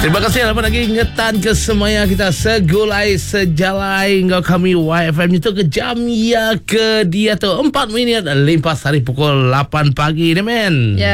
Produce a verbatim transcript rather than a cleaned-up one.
Terima kasih selamat lagi ingetan ke semuanya kita segulai sejalai engkau kami Y F M itu ke jam ya ke dia tu empat minit lepas hari pukul lapan pagi ni men. Ya.